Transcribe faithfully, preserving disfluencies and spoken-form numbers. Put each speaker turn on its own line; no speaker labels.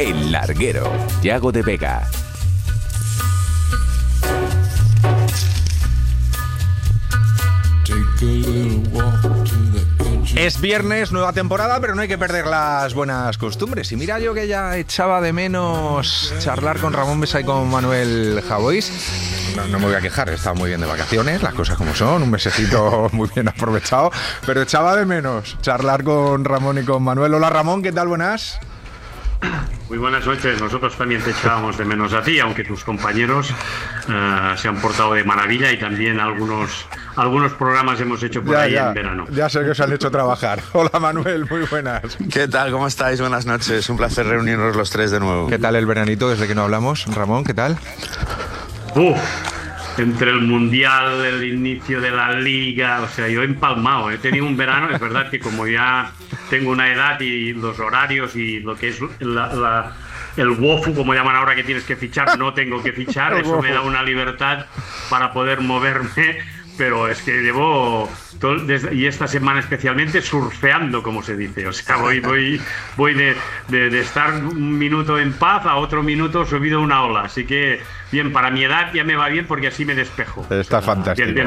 El Larguero, Yago de Vega.
Es viernes, nueva temporada, pero no hay que perder las buenas costumbres. Y mira, yo que ya echaba de menos charlar con Ramón Besa y con Manuel Javois. No, no me voy a quejar, he estado muy bien de vacaciones, las cosas como son, un mesecito muy bien aprovechado, pero echaba de menos charlar con Ramón y con Manuel. Hola Ramón, ¿qué tal? Buenas.
Muy buenas noches, nosotros también te echábamos de menos a ti, aunque tus compañeros uh, se han portado de maravilla y también algunos, algunos programas hemos hecho por
ya,
ahí
ya,
en verano.
Ya sé que os han hecho trabajar. Hola Manuel, muy buenas.
¿Qué tal? ¿Cómo estáis? Buenas noches, un placer reunirnos los tres de nuevo.
¿Qué tal el veranito desde que no hablamos? Ramón, ¿qué tal?
Uf, entre el Mundial, el inicio de la Liga, o sea, yo he empalmado, he tenido un verano, es verdad que como ya tengo una edad y los horarios y lo que es la, la, el WOFU, como llaman ahora, que tienes que fichar, no tengo que fichar, eso me da una libertad para poder moverme, pero es que llevo, todo, desde, y esta semana especialmente, surfeando, como se dice, o sea, voy, voy, voy de, de, de estar un minuto en paz a otro minuto subido a una ola, así que bien, para mi edad ya me va bien porque así me despejo.
Está
o sea,
fantástico.
Bien, bien.